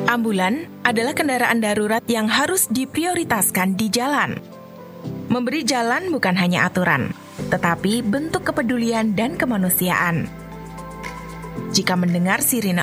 Ambulan adalah kendaraan darurat yang harus diprioritaskan di jalan. Memberi jalan bukan hanya aturan, tetapi bentuk kepedulian dan kemanusiaan. Jika mendengar sirine